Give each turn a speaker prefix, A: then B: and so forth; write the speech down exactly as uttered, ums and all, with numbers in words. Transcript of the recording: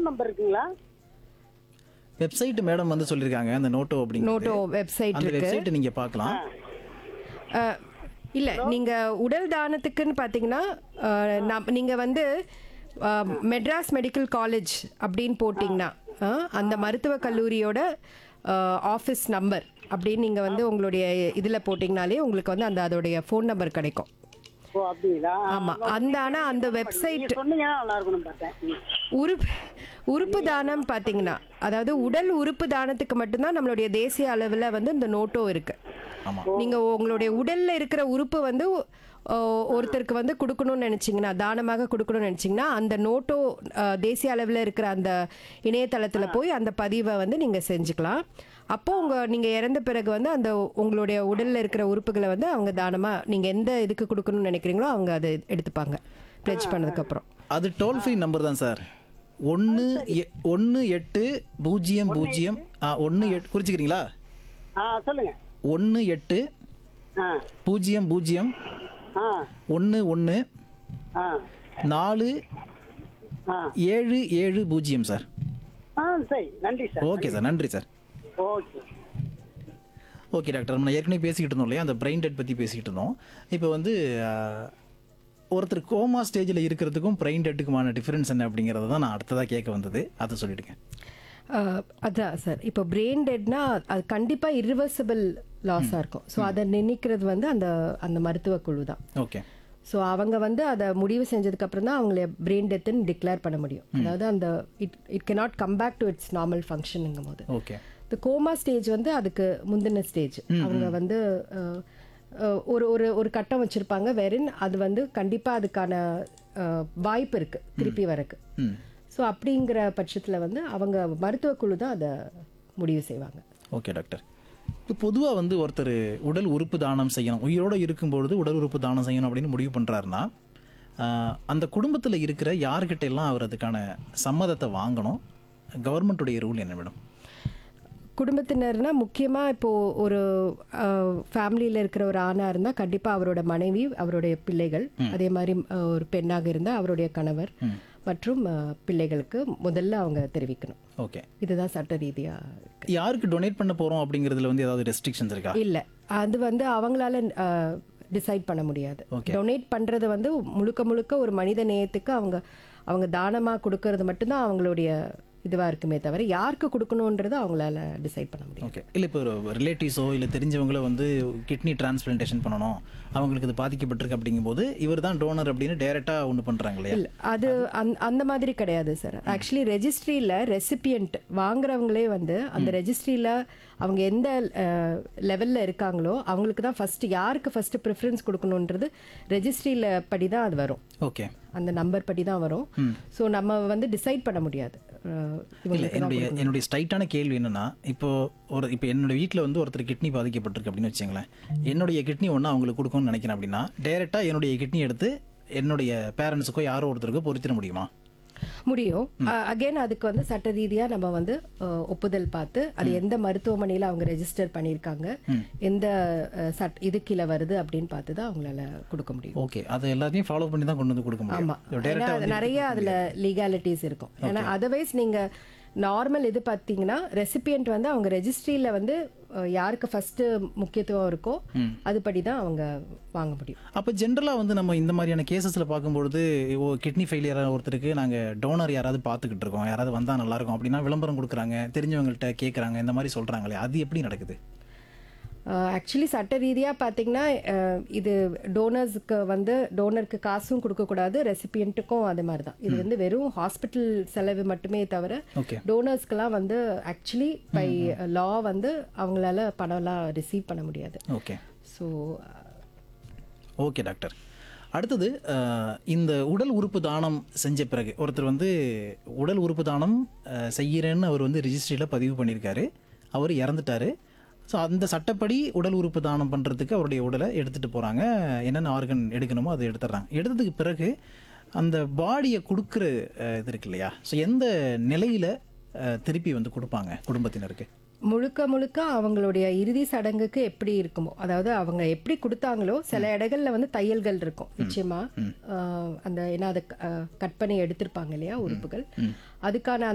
A: Number இருக்குங்களா?
B: Website madam வந்து சொல்லியிருக்காங்க அந்த நோட்டோ அப்படிங்கிறது.
C: நோட்டோ வெப்சைட்
B: அந்த
C: இருக்கு.
B: வெப்சைட் நீங்க பார்க்கலாம்.
C: அஹ், இல்ல நீங்க உடல் தானத்துக்குன்னு பாத்தீங்கன்னா அஹ், நம்- நீங்க வந்து அஹ், மெட்ராஸ் மெடிக்கல் காலேஜ் அப்படின்னு போட்டிங்கன்னா அஹ், அந்த மருத்துவக் கல்லூரியோட ஆஃபீஸ் நம்பர் அப்படின்னு நீங்க வந்து உங்களுடைய இதுல போட்டிங்கனாலே உங்களுக்கு வந்து அந்த அதோடைய ஃபோன் நம்பர் கிடைக்கும்.
A: ஓ அப்படிங்களா?
C: ஆமா. அந்த ஆனா அந்த வெப்சைட்
A: நீங்க சொன்னீங்கன்னா நல்லா இருக்கும்னு பார்த்தேன். ம்.
C: உறுப்பு உறுப்பு தானம் பார்த்தீங்கன்னா அதாவது உடல் உறுப்பு தானத்துக்கு மட்டும்தான் நம்மளுடைய தேசிய அளவில் வந்து இந்த நோட்டோ இருக்கு.
B: ஆமா.
C: நீங்க உங்களுடைய உடல்ல இருக்கிற உறுப்பு வந்து அஹ், ஒருத்தருக்கு வந்து கொடுக்கணும்னு நினைச்சீங்கன்னா தானமாக கொடுக்கணும்னு நினைச்சீங்கன்னா அந்த நோட்டோ அஹ், தேசிய அளவில் இருக்கிற அந்த இணையதளத்தில் போய் அந்த பதிவை வந்து நீங்க செஞ்சுக்கலாம். அப்போ உங்க நீங்க இறந்த பிறகு வந்து அந்த உங்களுடைய உடல்ல இருக்கிற உறுப்புகளை வந்து அவங்க தானமா நீங்க எந்த இதுக்கு கொடுக்கணும்னு நினைக்கிறீங்களோ அவங்க அதை எடுத்துப்பாங்க பிளட்ஜ் பண்ணதுக்கு அப்புறம்.
B: அது டோல் ஃப்ரீ நம்பர் தான் சார். ஒன்று ஒன்று எட்டு பூஜ்ஜியம் பூஜ்ஜியம் ஒன்று எட்டு குறிச்சிக்கிறீங்களா?
A: ஆ சொல்லுங்க.
B: ஒன்று எட்டு
A: ஆ
B: பூஜ்ஜியம் பூஜ்ஜியம்
A: ஆ
B: ஒன்று ஒன்று
A: ஆ
B: நாலு
A: ஆ
B: ஏழு ஏழு பூஜ்ஜியம் சார்.
A: ஆ சரி, நன்றி சார்.
B: ஓகே சார், நன்றி சார்.
A: ஓகே.
B: ஓகே டாக்டர், நம்ம ஏற்கனவே பேசிக்கிட்டு இருந்தோம் இல்லையா, அந்த பிரெயின் டெட் பற்றி பேசிக்கிட்டு இருந்தோம். இப்போ வந்து அஹ், ஒருத்தர் கோமா ஸ்டேஜில் இருக்கிறதுக்கும் பிரெயின் டெட்டுக்குமான டிஃப்ரென்ஸ் என்ன அப்படிங்கிறத தான் நான் அடுத்ததாக கேட்க வந்தது. அதை சொல்லிடுங்க.
C: அஹ், அதான் சார், இப்போ பிரெயின் டெட்னா அது கண்டிப்பாக இரிவர்சிபிள் லாஸாக இருக்கும். ஸோ அதை நினைக்கிறது வந்து அந்த அந்த மருத்துவ குழு தான்.
B: ஓகே.
C: ஸோ அவங்க வந்து அதை முடிவு செஞ்சதுக்கு அப்புறம் தான் அவங்கள பிரெயின் டெத்துன்னு டிக்ளேர் பண்ண முடியும். அதாவது அந்த it it can not come back to it's normal ஃபங்க்ஷனுங்கும் போது.
B: ஓகே.
C: இந்த கோமா ஸ்டேஜ் வந்து அதுக்கு முந்தின ஸ்டேஜ். அவங்க வந்து அஹ், அஹ், ஒரு ஒரு ஒரு கட்டம் வச்சிருப்பாங்க வேறின் அது வந்து கண்டிப்பாக அதுக்கான அஹ், வாய்ப்பு இருக்கு திருப்பி வரக்கு.
B: ம்.
C: ஸோ அப்படிங்கிற பட்சத்தில் வந்து அவங்க மருத்துவ குழு தான் அதை முடிவு செய்வாங்க.
B: ஓகே டாக்டர், இப்போ பொதுவாக வந்து ஒருத்தர் உடல் உறுப்பு தானம் செய்யணும், உயிரோடு இருக்கும்பொழுது உடல் உறுப்பு தானம் செய்யணும் அப்படின்னு முடிவு பண்ணுறாருன்னா அந்த குடும்பத்தில் இருக்கிற யார்கிட்ட எல்லாம் அவர் அதுக்கான சம்மதத்தை வாங்கணும்? கவர்மெண்ட்டுடைய ரூல் என்ன மேடம்?
C: குடும்பத்தினர்னா முக்கியமாக இப்போது ஒரு ஃபேமிலியில் இருக்கிற ஒரு ஆணாக இருந்தால் கண்டிப்பாக அவரோட மனைவி, அவருடைய பிள்ளைகள், அதே மாதிரி அஹ், ஒரு பெண்ணாக இருந்தால் அவருடைய கணவர் மற்றும் அஹ், பிள்ளைகளுக்கு முதல்ல அவங்க தெரிவிக்கணும்.
B: ஓகே.
C: இதுதான் சட்ட ரீதியாக.
B: யாருக்கு டொனேட் பண்ண போகிறோம் அப்படிங்கிறதுல வந்து ஏதாவது ரெஸ்ட்ரிக்ஷன்ஸ் இருக்கா?
C: இல்லை, அது வந்து அவங்களால டிசைட் பண்ண முடியாது. டொனேட் பண்ணுறது வந்து முழுக்க முழுக்க ஒரு மனித நேயத்துக்கு அவங்க அவங்க தானமாக கொடுக்கறது மட்டும்தான் அவங்களுடைய இதுவாக இருக்குமே தவிர யாருக்கு கொடுக்கணுன்றது அவங்களால டிசைட் பண்ண முடியும்.
B: ஓகே. இல்லை இப்போ ஒரு ரிலேட்டிவ்ஸோ இல்லை தெரிஞ்சவங்களோ வந்து கிட்னி டிரான்ஸ்பிளான்டேஷன் பண்ணணும், அவங்களுக்கு இது பாதிக்கப்பட்டிருக்கு அப்படிங்கும்போது இவர் தான் டோனர் அப்படின்னு டைரெக்டாக ஒன்று பண்ணுறாங்க இல்லையா?
C: இல்லை, அது அந் அந்த மாதிரி கிடையாது சார். ஆக்சுவலி ரெஜிஸ்ட்ரியில் ரெசிபியன்ட் வாங்குறவங்களே வந்து அந்த ரெஜிஸ்ட்ரியில் அவங்க எந்த லெவலில் இருக்காங்களோ அவங்களுக்கு தான் ஃபஸ்ட்டு யாருக்கு ஃபஸ்ட்டு ப்ரிஃபரன்ஸ் கொடுக்கணுன்றது ரெஜிஸ்ட்ரியில் படி தான் அது வரும்.
B: ஓகே.
C: அந்த நம்பர் படி தான் வரும். ஸோ நம்ம வந்து டிசைட் பண்ண முடியாது. அஹ்,
B: இல்லை,
C: இவங்களுக்கு தான்
B: என்னுடைய
C: கொடுக்கணும்.
B: என்னுடைய ஸ்ட்ரைட்டான கேள்வி என்னன்னா, இப்போ ஒரு இப்போ என்னோட வீட்டில் வந்து ஒருத்தர் கிட்னி பாதிக்கப்பட்டிருக்கு அப்படின்னு வச்சுங்களேன், என்னுடைய கிட்னி ஒன்று அவங்களுக்கு கொடுக்கணும்னு நினைக்கிறேன் அப்படின்னா டைரெக்டாக என்னுடைய கிட்னி எடுத்து என்னுடைய பேரண்ட்ஸுக்கோ யாரோ ஒருத்தருக்கோ பொருத்திட முடியுமா?
C: முடியும். அகைன் அதுக்கு வந்து சட்ட ரீதியாக நம்ம வந்து அஹ், ஒப்புதல் பார்த்து அது எந்த மருத்துவமனையில் அவங்க ரெஜிஸ்டர் பண்ணியிருக்காங்க, எந்த அஹ், சட் இது கீழே வருது அப்படின்னு பார்த்து தான் அவங்களால கொடுக்க முடியும்.
B: ஓகே. அதை எல்லாத்தையும் ஃபாலோ பண்ணி தான் கொண்டு வந்து கொடுக்க முடியும்.
C: ஆமா, ஏன்னா அது நிறைய அதுல லீகாலிட்டிஸ் இருக்கும். ஏன்னா அதர்வைஸ் நீங்க நார்மல் இது பார்த்தீங்கன்னா ரெசிபியன்ட் வந்து அவங்க ரெஜிஸ்ட்ரியில வந்து அஹ், யாருக்கு ஃபர்ஸ்ட் முக்கியத்துவம் இருக்கோ அதுபடி தான் அவங்க வாங்க முடியும்.
B: அப்போ ஜென்ரலாக வந்து நம்ம இந்த மாதிரியான கேசஸில் பார்க்கும்பொழுது ஓ கிட்னி ஃபெயிலியராக ஒருத்தருக்கு நாங்கள் டோனர் யாராவது பார்த்துக்கிட்டு இருக்கோம், யாராவது வந்தால் நல்லாயிருக்கும் அப்படின்னா விளம்பரம் கொடுக்குறாங்க, தெரிஞ்சவங்கள்ட்ட கேட்குறாங்க, இந்த மாதிரி சொல்கிறாங்களே, அது எப்படி நடக்குது?
C: ஆக்சுவலி சட்ட ரீதியாக பார்த்தீங்கன்னா அஹ், இது டோனர்ஸ்க்கு வந்து டோனருக்கு காசும் கொடுக்கக்கூடாது, ரெசிபியண்ட்டுக்கும் அது மாதிரி தான். இது வந்து வெறும் ஹாஸ்பிட்டல் செலவு மட்டுமே தவிர
B: ஓகே.
C: டோனர்ஸ்க்கெல்லாம் வந்து ஆக்சுவலி பை லா வந்து அவங்களால பணம்லாம் ரிசீவ் பண்ண முடியாது.
B: ஓகே.
C: ஸோ
B: ஓகே டாக்டர், அடுத்தது அஹ், இந்த உடல் உறுப்பு தானம் செஞ்ச பிறகு ஒருத்தர் வந்து உடல் உறுப்பு தானம் அஹ், செய்கிறேன்னு அவர் வந்து ரிஜிஸ்ட்ரியில் பதிவு பண்ணியிருக்காரு, அவர் இறந்துட்டாரு. ஸோ அந்த சட்டப்படி உடல் உறுப்பு தானம் பண்ணுறதுக்கு அவருடைய உடலை எடுத்துகிட்டு போகிறாங்க, என்னென்ன ஆர்கன் எடுக்கணுமோ அதை எடுத்துடுறாங்க. எடுத்ததுக்கு பிறகு அந்த பாடியை கொடுக்குற அஹ், இது இருக்கு இல்லையா, ஸோ எந்த நிலையில் திருப்பி வந்து கொடுப்பாங்க குடும்பத்தினருக்கு?
C: முழுக்க முழுக்க அவங்களுடைய இறுதி சடங்குக்கு எப்படி இருக்குமோ, அதாவது அவங்க எப்படி கொடுத்தாங்களோ சில இடங்கள்ல வந்து தையல்கள் இருக்கும் நிச்சயமா. ஆஹ் அந்த ஏன்னா அதை கட் பண்ணி எடுத்திருப்பாங்க இல்லையா உறுப்புகள், அதுக்கான